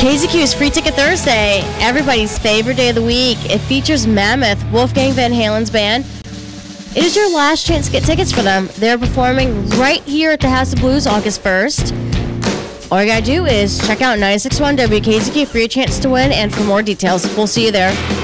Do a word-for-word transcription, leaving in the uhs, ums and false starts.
K Z Q's Free Ticket Thursday, everybody's favorite day of the week. It features Mammoth, Wolfgang Van Halen's band. It is your last chance to get tickets for them. They're performing right here at the House of Blues August first. All you gotta do is check out nine six one W K Z Q for your chance to win and for more details. We'll see you there.